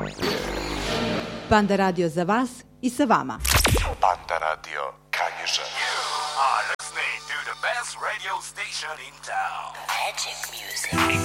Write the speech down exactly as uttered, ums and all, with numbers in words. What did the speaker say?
Panda radio za vas i sa vama. Panda radio Kanjiža. You are listening to the best radio station in town. Magic music.